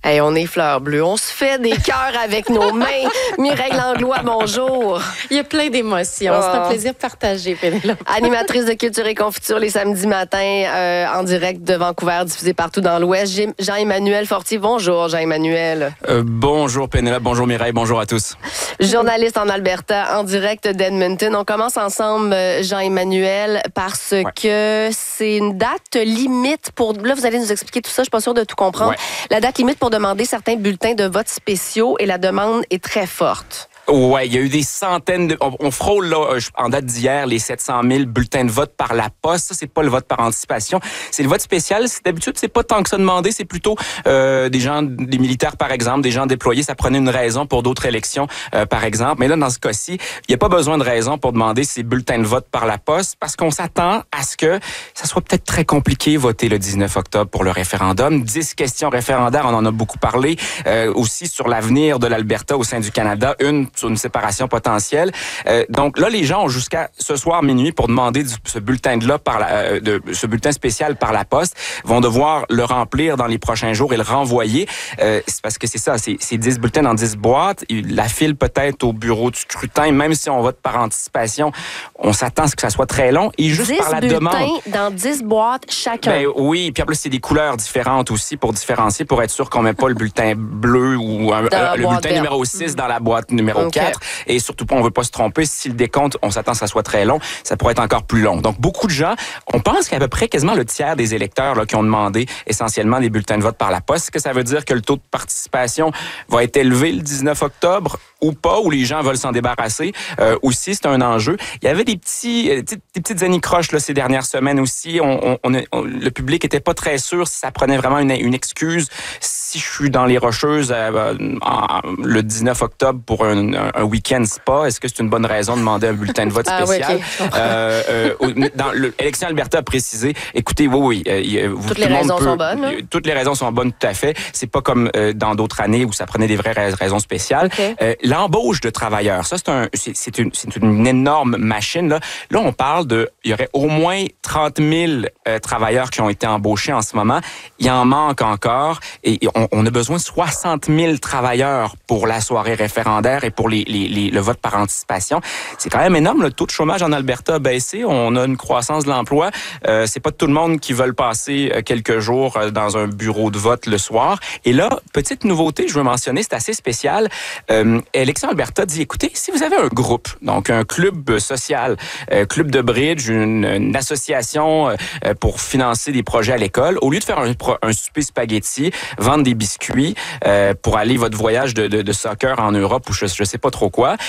Hey, on est fleurs bleues. On se fait des cœurs avec nos mains. Mireille Langlois, bonjour. Il y a plein d'émotions. C'est un plaisir partagé, Pénélope. Animatrice de Culture et Confiture les samedis matins en direct de Vancouver, diffusée partout dans l'Ouest. Jean-Emmanuel Fortier, bonjour Jean-Emmanuel. Bonjour Pénélope, bonjour Mireille, bonjour à tous. Journaliste en Alberta, en direct d'Edmonton. On commence ensemble, Jean-Emmanuel, parce que c'est une date limite pour... Là, vous allez nous expliquer tout ça, je suis pas sûre de tout comprendre. La date limite pour demander certains bulletins de vote spéciaux et la demande est très forte. Oui, il y a eu des centaines de... On frôle, là, en date d'hier, les 700 000 bulletins de vote par la poste. Ça, c'est pas le vote par anticipation. C'est le vote spécial. D'habitude, c'est pas tant que ça demandé. C'est plutôt des gens, des militaires, par exemple, des gens déployés. Ça prenait une raison pour d'autres élections, par exemple. Mais là, dans ce cas-ci, il n'y a pas besoin de raison pour demander ces bulletins de vote par la poste parce qu'on s'attend à ce que ça soit peut-être très compliqué voter le 19 octobre pour le référendum. 10 questions référendaires, on en a beaucoup parlé. Aussi sur l'avenir de l'Alberta au sein du Canada. Sur une séparation potentielle. Donc là, les gens ont jusqu'à ce soir minuit pour demander ce bulletin ce bulletin spécial par la poste. Vont devoir le remplir dans les prochains jours et le renvoyer. C'est parce que c'est ça, c'est 10 bulletins dans 10 boîtes. La file peut-être au bureau du scrutin, même si on vote par anticipation, on s'attend à ce que ça soit très long. Et juste 10 par la demande. 10 bulletins dans 10 boîtes chacun. Ben oui, puis après c'est des couleurs différentes aussi pour différencier, pour être sûr qu'on met pas le bulletin bleu ou le bulletin numéro 6 dans la boîte numéro 4. Et surtout pas, on veut pas se tromper. Si le décompte, on s'attend à ce que ça soit très long, ça pourrait être encore plus long. Donc, beaucoup de gens, on pense qu'il y a à peu près quasiment le tiers des électeurs là, qui ont demandé essentiellement des bulletins de vote par la poste. Est-ce que ça veut dire que le taux de participation va être élevé le 19 octobre ou pas, ou les gens veulent s'en débarrasser? Aussi, c'est un enjeu. Il y avait des petites anicroches là, ces dernières semaines aussi. Le public était pas très sûr si ça prenait vraiment une excuse. Si je suis dans les Rocheuses le 19 octobre pour un week-end spa, est-ce que c'est une bonne raison de demander un bulletin de vote spécial? Dans l'élection Alberta a précisé, écoutez, toutes les raisons sont bonnes. Hein? Toutes les raisons sont bonnes, tout à fait. C'est pas comme dans d'autres années où ça prenait des vraies raisons spéciales. L'embauche de travailleurs, ça c'est une énorme machine. Là, on parle il y aurait au moins 30 000 travailleurs qui ont été embauchés en ce moment. Il en manque encore et on a besoin de 60 000 travailleurs pour la soirée référendaire et pour le vote par anticipation. C'est quand même énorme. Le taux de chômage en Alberta a baissé. On a une croissance de l'emploi. C'est pas tout le monde qui veut passer quelques jours dans un bureau de vote le soir. Et là, petite nouveauté, je veux mentionner, c'est assez spécial. Élection Alberta dit, écoutez, si vous avez un groupe, donc un club social, club de bridge, une association pour financer des projets à l'école, au lieu de faire un souper spaghetti, vendre des biscuits pour aller votre voyage de soccer en Europe ou je sais pas trop quoi,